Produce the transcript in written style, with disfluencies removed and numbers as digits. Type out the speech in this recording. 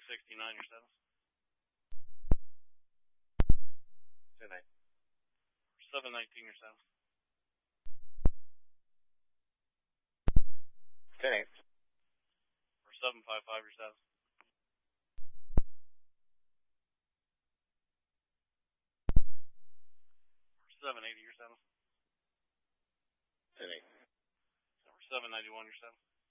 669 your status. 10-8. 719 your status. 10-8. 755 your status. 780 your status. 10-8. 791 your status.